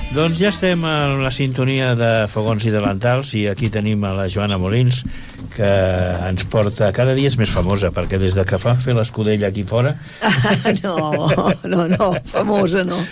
Doncs ja estem en la sintonia de Fogons i Delantals i aquí tenim a la Joana Molins, que ens porta... Cada dia és més famosa, perquè des de que fa fer l'escudella aquí fora... No, famosa no.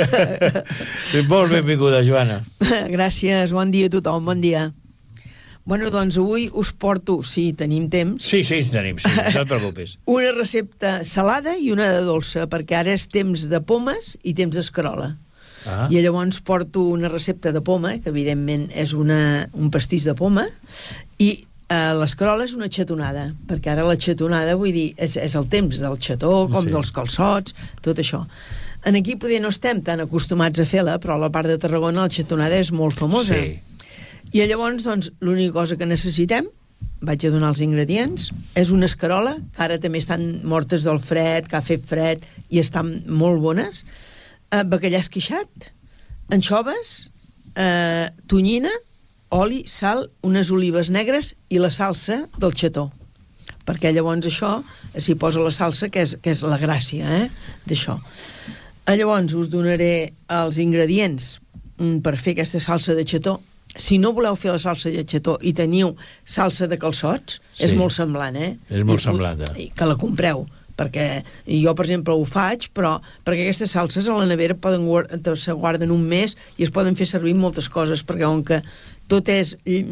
Molt benvinguda, Joana. Gràcies, bon dia a tothom, bon dia. Bueno, doncs avui us porto, si tenim temps... Sí, tenim, sí, no et preocupis. Una recepta salada i una de dolça, perquè ara és temps de pomes i temps d'escarola. I llavors porto una recepta de poma, que evidentment és un pastís de poma, i l'escarola és una xatonada, perquè ara la xatonada, vull dir, és el temps del xató, com dels calçots, tot això. En aquí poder no estem tan acostumats a fer-la, però a la part de Tarragona la xatonada és molt famosa. Sí. I llavors, doncs, l'única cosa que necessitem, vaig a donar els ingredients, és una escarola, que ara també estan mortes del fred, que ha fet fred, i estan molt bones, bacallà esqueixat, anxoves, tonyina, oli, sal, unes olives negres i la salsa del xató. Perquè llavors això s'hi posa la salsa, que és la gràcia, d'això. Llavors us donaré els ingredients per fer aquesta salsa de xató. Si no voleu fer la salsa de xató i teniu salsa de calçots, és molt semblant, És molt semblant. Que la compreu, perquè jo, per exemple, ho faig, però perquè aquestes salses a la nevera se guarden un mes i es poden fer servir moltes coses, perquè com que tot és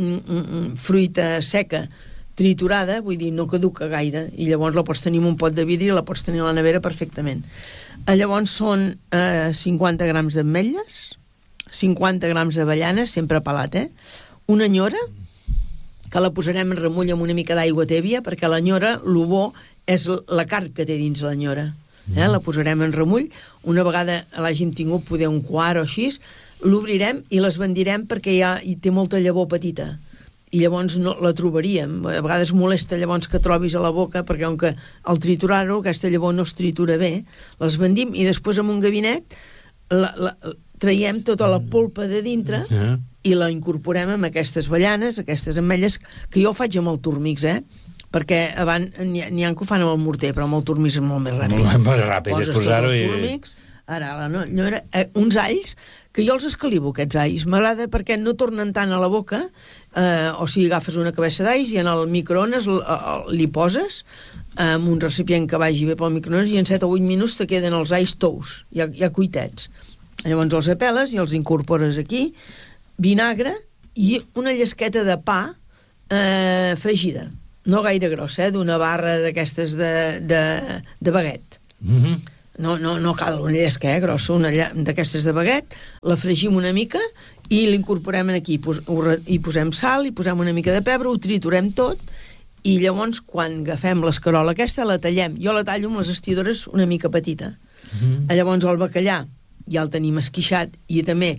fruita seca triturada, vull dir, no caduca gaire, i llavors la pots tenir en un pot de vidre i la pots tenir a la nevera perfectament. Llavors són 50 grams d'ametlles, 50 grams d'avellanes, sempre pelat, una nyora, que la posarem en remull amb una mica d'aigua tèbia, perquè la nyora, el bo és la carn que té dins la nyora. La posarem en remull. Una vegada l'hàgim tingut poder un quart o així, l'obrirem i les vendirem perquè hi té molta llavor petita. I llavors no la trobaríem. A vegades molesta llavors que trobis a la boca, perquè com que al triturar-ho aquesta llavor no es tritura bé, les vendim i després en un gabinet traiem tota la polpa de dintre i la incorporem amb aquestes avellanes, aquestes ametlles, que jo faig amb el turmix, perquè abans n'hi ha que ho fan amb el morter, però amb el turmix és molt més ràpid. Molt ràpid, és posar-ho i... Turmix, ara, uns alls, que jo els escalivo, aquests alls. M'agrada perquè no tornen tant a la boca, o sigui, agafes una cabeça d'alls i en el microones li poses amb un recipient que vagi bé pel microones i en 7 o 8 minuts te queden els alls tous, ja cuitets. Llavors els apeles i els incorpores aquí, vinagre i una llesqueta de pa fregida. No gaire grossa, d'una barra d'aquestes de baguet. No cal una llesca grossa, una d'aquestes de baguet, la fregim una mica i l'incorporem aquí. Hi posem sal, hi posem una mica de pebre, ho triturem tot i llavors quan agafem l'escarola aquesta la tallem. Jo la tallo amb les estidores una mica petita. Llavors el bacallà ja el tenim esquixat i també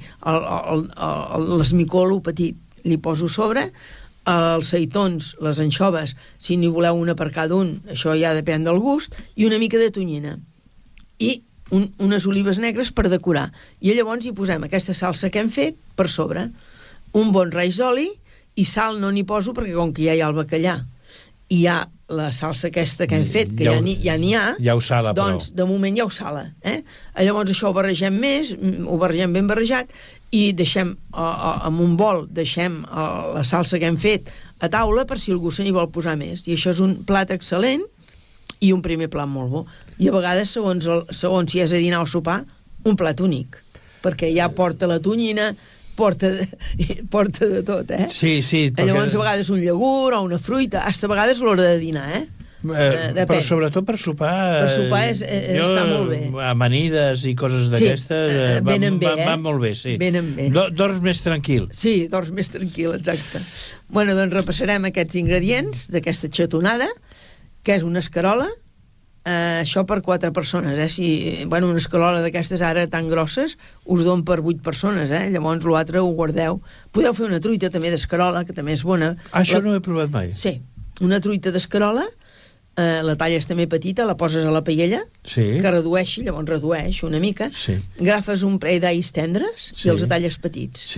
l'esmicolo petit li poso sobre, els seitons, les anxoves, si n'hi voleu una per cada un, això ja depèn del gust, i una mica de tonyina. I unes olives negres per decorar. I llavors hi posem aquesta salsa que hem fet per sobre. Un bon raig d'oli i sal no n'hi poso perquè com que ja hi ha el bacallà i hi ha la salsa aquesta que hem fet, que ja n'hi ha, ja ho sala, doncs de moment ja ho sala. Llavors això ho barregem més, ho barregem ben barrejat i deixem en un bol, deixem la salsa que hem fet a taula per si algú se n'hi vol posar més. I això és un plat excel·lent i un primer plat molt bo. I a vegades, segons si és a dinar o sopar, un plat únic, perquè ja porta la tonyina, porta de tot, Sí, perquè... Llavors a vegades un llagurt o una fruita, fins a vegades a l'hora de dinar, però sobretot per sopar... Per sopar està molt bé. Amanides i coses d'aquestes van molt bé, sí. Venen bé. Dors més tranquil. Sí, dors més tranquil, exacte. Bueno, doncs repassarem aquests ingredients d'aquesta xatonada, que és una escarola, això per 4 persones, una escarola d'aquestes ara tan grosses us don per 8 persones, llavors l'altre ho guardeu. Podeu fer una truita també d'escarola, que també és bona. Això no ho he provat mai. Sí, una truita d'escarola, la talles també petita, la poses a la paella, que redueixi, llavors redueix una mica, agafes un parell d'alls tendres i els talles petits.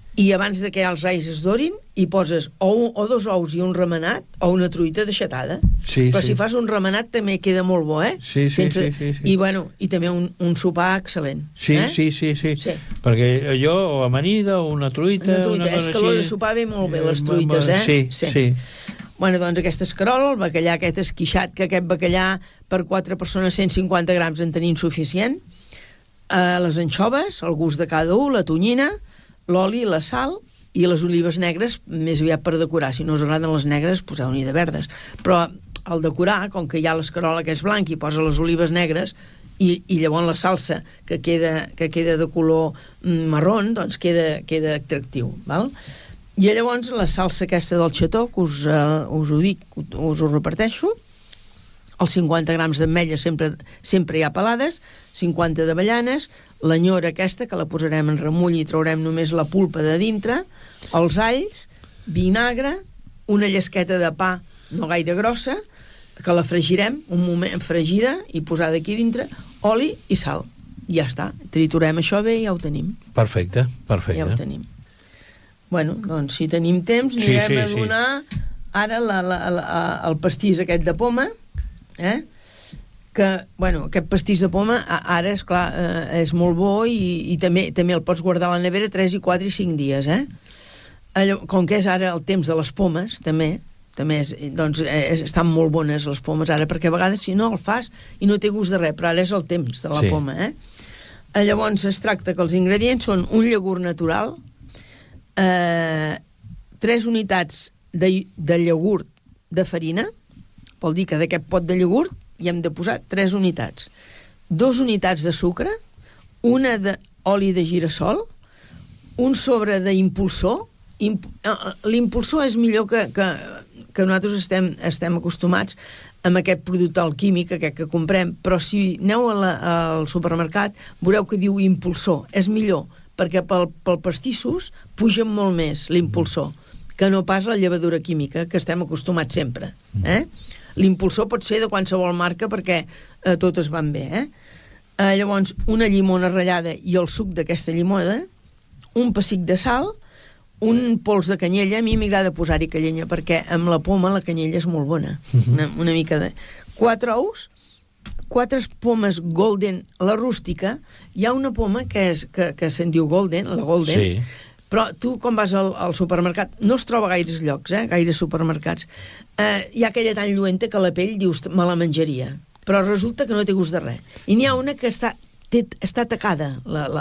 i abans de que els alls es dorin hi poses o 2 ous i un remenat o una truita deixatada. Però si fas un remenat també queda molt bo, Sí. I, bueno, i també un sopar excel·lent. Sí. Perquè jo, o amanida, o una truita... És que l'hora de sopar ve molt bé, les truites, Sí. Bueno, doncs aquesta escarola, el bacallà aquest esquixat, que aquest bacallà per 4 persones 150 grams en tenim suficient, les anxoves, el gust de cada un, la tonyina, l'oli, la sal i les olives negres, més aviat per decorar. Si no us agraden les negres, poseu-n'hi de verdes. Però al decorar, com que hi ha l'escarola que és blanc i posa les olives negres i llavors la salsa que queda de color marrón, doncs queda atractiu, val? I llavors la salsa aquesta del xató, que us ho dic, us ho reparteixo, els 50 grams d'ametlles sempre hi ha pelades, 50 d'avellanes, l'anyora aquesta, que la posarem en remull i traurem només la pulpa de dintre, els alls, vinagre, una llesqueta de pa no gaire grossa, que la fregirem un moment fregida i posada aquí dintre, oli i sal. I ja està. Triturem això bé i ja ho tenim. Perfecte. Ja ho tenim. Bueno, doncs si tenim temps anirem a donar ara el pastís aquest de poma, que, bueno, aquest pastís de poma ara, esclar, és molt bo i també el pots guardar a la nevera 3, 4 i 5 dies, com que és ara el temps de les pomes, també doncs estan molt bones les pomes ara, perquè a vegades si no el fas i no té gust de res, però ara és el temps de la poma, Llavors es tracta que els ingredients són un iogurt natural, 3 unitats de iogurt de farina, vol dir que d'aquest pot de iogurt hi hem de posar 3 unitats. 2 unitats de sucre, una d'oli de girassol, un sobre d'impulsor. L'impulsor és millor que nosaltres estem acostumats amb aquest producte alquímic, aquest que comprem, però si aneu al supermercat veureu que diu impulsor. És millor, perquè pel pastissos puja molt més l'impulsor que no pas la llevadura química, que estem acostumats sempre. L'impulsor pot ser de qualsevol marca perquè totes van bé. Llavors, una llimona ratllada i el suc d'aquesta llimona, un pessic de sal, un pols de canyella. A mi m'agrada posar-hi canyella perquè amb la poma la canyella és molt bona. Una mica de... 4 ous, 4 pomes golden, la rústica. Hi ha una poma que se'n diu golden, la golden, però tu, quan vas al supermercat, no es troba gaires llocs, gaires supermercats. Hi ha aquella tan lluenta que la pell dius, me la menjaria. Però resulta que no té gust de res. I n'hi ha una que està tacada,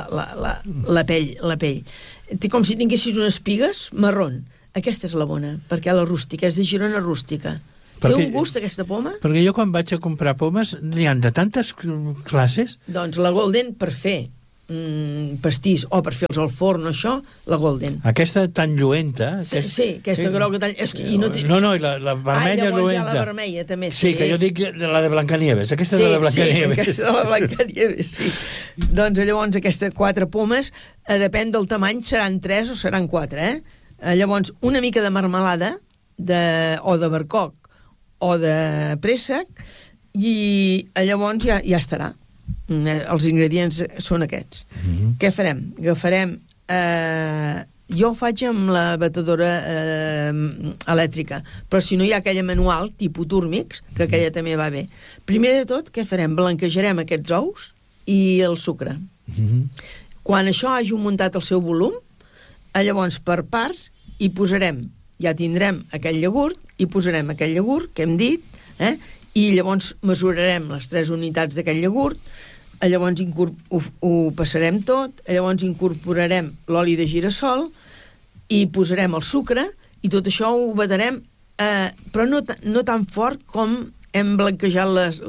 la pell. Té com si tinguessis unes espigues marrón. Aquesta és la bona, perquè la rústica és de Girona rústica. Té un gust, aquesta poma? Perquè jo, quan vaig a comprar pomes, n'hi ha de tantes classes. Doncs la golden, per fer pastís o per fer-los al forn o això, la golden. Aquesta tan lluenta... Sí, aquesta groga tan... No, i la vermella lluenta. Llavors hi ha la vermella, també. Sí, que jo dic la de Blancanieves. Aquesta és la de Blancanieves. Sí, aquesta de la Blancanieves, sí. Doncs llavors aquestes 4 pomes, depèn del tamany, seran 3 o seran 4, Llavors, una mica de marmelada, o de barcoc, o de préssec, i llavors ja estarà. Els ingredients són aquests. Què farem? Agafarem... Jo ho faig amb la batedora elèctrica, però si no hi ha aquella manual, tipus Turmix, que aquella també va bé. Primer de tot, què farem? Blanquejarem aquests ous i el sucre. Quan això hagi muntat el seu volum, llavors per parts hi posarem, ja tindrem aquell iogurt, i posarem aquell iogurt que hem dit, i llavors mesurarem les 3 unitats d'aquell iogurt, llavors ho passarem tot, llavors incorporarem l'oli de girassol i posarem el sucre i tot això ho batarem, però no tan fort com hem blanquejat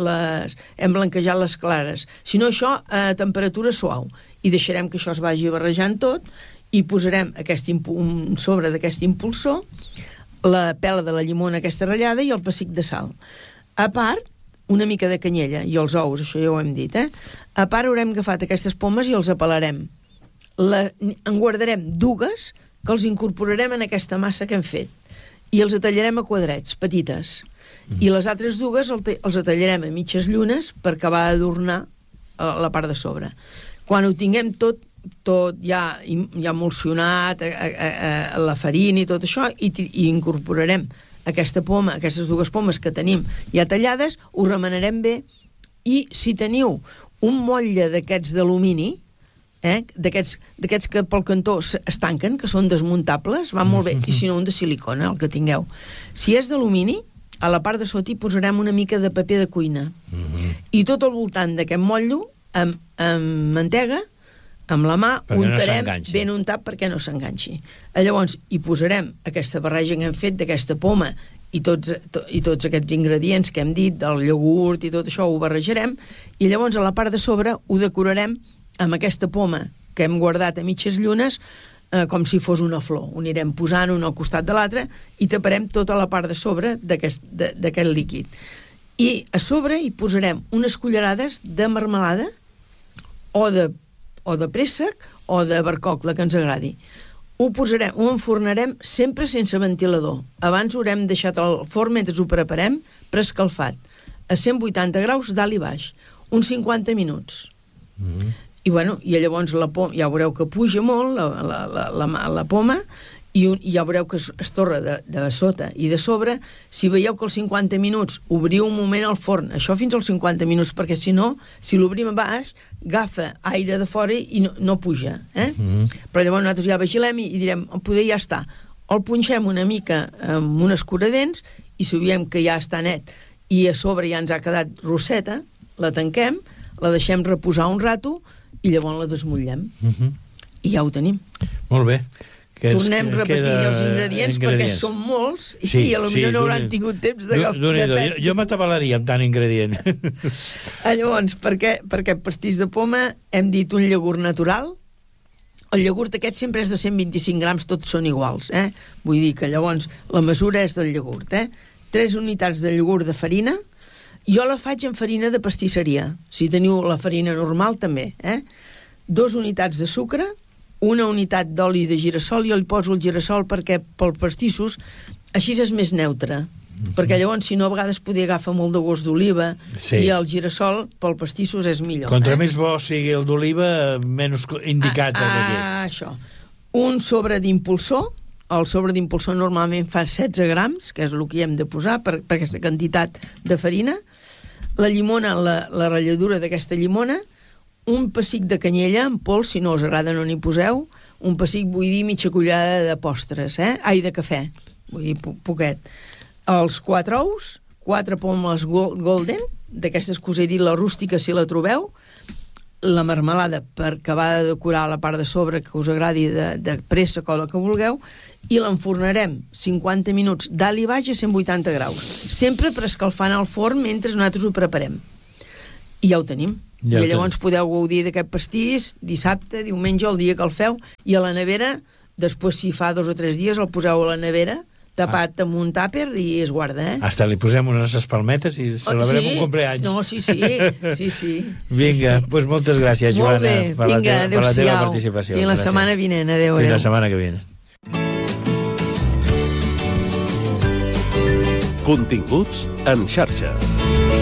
les clares, sinó això a temperatura suau, i deixarem que això es vagi barrejant tot i posarem un sobre d'aquest impulsor, la pela de la llimona aquesta ratllada i el pessic de sal. A part, una mica de canyella i els ous, això ja ho hem dit, A part haurem agafat aquestes pomes i els apelarem. En guardarem 2 que els incorporarem en aquesta massa que hem fet i els tallarem a quadrets, petites. I les altres 2 els tallarem a mitges llunes per acabar d'adornar la part de sobre. Quan ho tinguem tot tot ja emulsionat, la farina i tot això, i incorporarem aquesta poma, aquestes dues pomes que tenim ja tallades, ho remenarem bé, i si teniu un motlle d'aquests d'alumini, d'aquests que pel cantó es tanquen, que són desmuntables, van molt bé, i si no un de silicona, el que tingueu. Si és d'alumini, a la part de sota hi posarem una mica de paper de cuina, i tot al voltant d'aquest motllo, amb mantega, amb la mà, untarem ben untat perquè no s'enganxi. Llavors, hi posarem aquesta barreja que hem fet d'aquesta poma i tots aquests ingredients que hem dit, del iogurt i tot això, ho barrejarem, i llavors a la part de sobre ho decorarem amb aquesta poma que hem guardat a mitges llunes, com si fos una flor. Ho anirem posant un al costat de l'altre i taparem tota la part de sobre d'aquest líquid. I a sobre hi posarem unes cullerades de marmelada o de préssec o de barcoc, la que ens agradi. Ho enfornarem sempre sense ventilador. Abans ho haurem deixat al forn mentre ho preparem, preescalfat, a 180 graus dalt i baix, uns 50 minuts. I llavors la poma, ja veureu que puja molt la poma, i ja veureu que es torra de sota i de sobre. Si veieu que als 50 minuts obriu un moment al forn, això fins als 50 minuts, perquè si no, si l'obrim a baix, agafa aire de fora i no puja. Però llavors nosaltres ja vigilem i direm, poder ja està. El punxem una mica amb un escuradents, i si veiem que ja està net i a sobre ja ens ha quedat rosseta, la tanquem, la deixem reposar un rato i llavors la desmotllem. I ja ho tenim. Molt bé. Tornem a repetir els ingredients perquè són molts i potser no hauran tingut temps d'agafar. Jo m'atabalaria amb tant ingredient. Llavors, per aquest pastís de poma hem dit un iogurt natural. El iogurt aquest sempre és de 125 grams, tots són iguals. Vull dir que llavors la mesura és del iogurt. 3 unitats de iogurt de farina. Jo la faig en farina de pastisseria. Si teniu la farina normal, també. 2 unitats de sucre, una unitat d'oli de girassol. Jo li poso el girassol perquè pel pastissos així és més neutre, perquè llavors si no a vegades poder agafar molt de gust d'oliva, i el girassol pel pastissos és millor. Contra més bo sigui el d'oliva, menys indicat això. Un sobre d'impulsor. El sobre d'impulsor normalment fa 16 grams, que és el que hi hem de posar per aquesta quantitat de farina. La llimona, la ratlladura d'aquesta llimona, un pessic de canyella en pols, si no us agrada no n'hi poseu, un pessic, vull dir, mitja cullada de postres, de cafè, vull dir, poquet. Els 4 ous, 4 pomes golden, d'aquestes que us he dit, la rústica, si la trobeu, la marmelada per acabar de decorar la part de sobre que us agradi de préssec o la que vulgueu, i l'enfornarem 50 minuts dalt i baix a 180 graus, sempre preescalfant al forn mentre nosaltres ho preparem. I ja ho tenim. I llavors podeu gaudir d'aquest pastís dissabte, diumenge, el dia que el feu, i a la nevera, després si fa 2 o 3 dies el poseu a la nevera, tapat amb un tàper i es guarda, Hasta li posem unes espalmetes i celebrem un cumpleaños. No, sí. Vinga, doncs moltes gràcies, Joana, per la teva participació. Fins la setmana vinent, adéu. Fins la setmana que viene. Continguts en xarxa.